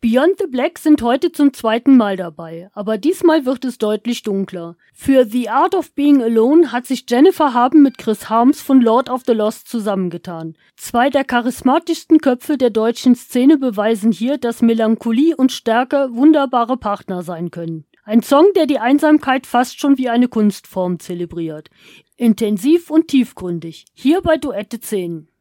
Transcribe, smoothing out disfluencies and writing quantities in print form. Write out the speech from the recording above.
Beyond the Black sind heute zum zweiten Mal dabei, aber diesmal wird es deutlich dunkler. Für The Art of Being Alone hat sich Jennifer Haben mit Chris Harms von Lord of the Lost zusammengetan. Zwei der charismatischsten Köpfe der deutschen Szene beweisen hier, dass Melancholie und Stärke wunderbare Partner sein können. Ein Song, der die Einsamkeit fast schon wie eine Kunstform zelebriert. Intensiv und tiefgründig. Hier bei Duette 10.